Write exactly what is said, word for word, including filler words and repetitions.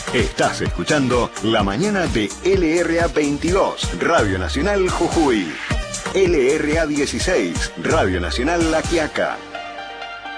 Estás escuchando La Mañana de L R A veintidós, Radio Nacional Jujuy. L R A dieciséis, Radio Nacional La Quiaca.